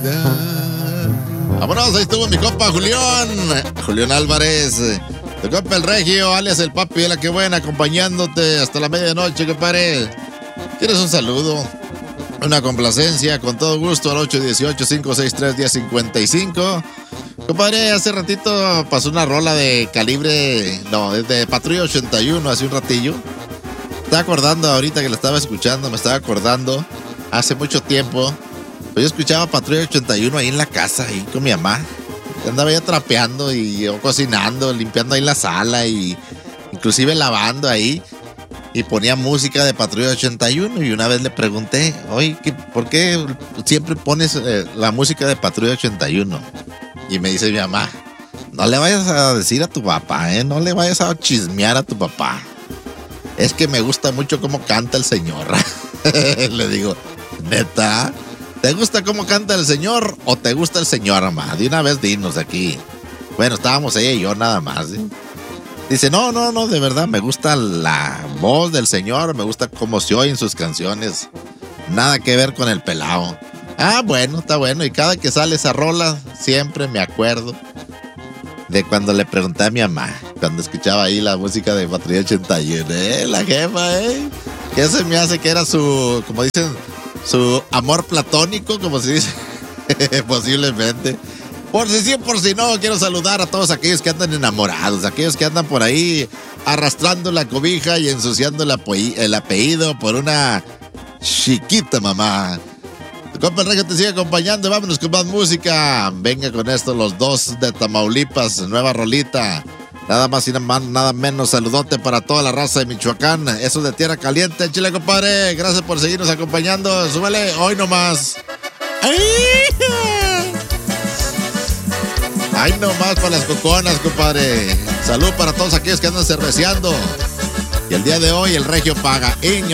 Vámonos, ahí estuvo mi compa Julián Álvarez. Tu compa el Regio, alias el Papi de la que buena, acompañándote hasta la medianoche, compadre. ¿Tienes un saludo? Una complacencia, con todo gusto, al 818-563-1055. Compadre, hace ratito pasó una rola de de Patrulla 81, hace un ratillo. Estaba acordando ahorita que la estaba escuchando, me estaba acordando, hace mucho tiempo. Yo escuchaba Patrulla 81 ahí en la casa, ahí con mi mamá. Andaba ya trapeando y yo cocinando, limpiando ahí la sala y inclusive lavando ahí. Y ponía música de Patrulla 81 y una vez le pregunté, oye, ¿por qué siempre pones la música de Patrulla 81? Y me dice mi mamá, no le vayas a decir a tu papá, no le vayas a chismear a tu papá. Es que me gusta mucho cómo canta el señor. Le digo, ¿neta? ¿Te gusta cómo canta el señor o te gusta el señor, mamá? De una vez dinos aquí. Bueno, estábamos ella y yo nada más, ¿eh? Dice, no, de verdad, me gusta la voz del señor, me gusta cómo se oyen sus canciones. Nada que ver con el pelao. Ah, bueno, está bueno. Y cada que sale esa rola, siempre me acuerdo de cuando le pregunté a mi mamá, cuando escuchaba ahí la música de Patrulla 81, la jefa, que se me hace que era su, como dicen, su amor platónico, como se dice, posiblemente. Por si sí, por si no, quiero saludar a todos aquellos que andan enamorados, aquellos que andan por ahí arrastrando la cobija y ensuciando el apellido por una chiquita mamá. Tu compa el Regio te sigue acompañando, vámonos con más música. Venga con esto, los dos de Tamaulipas, nueva rolita. Nada más y nada menos, saludote para toda la raza de Michoacán. Eso de Tierra Caliente, Chile, compadre. Gracias por seguirnos acompañando. Súbele, hoy nomás. Ay, nomás para las coconas, compadre. Salud para todos aquellos que andan cerveceando. Y el día de hoy el Regio paga.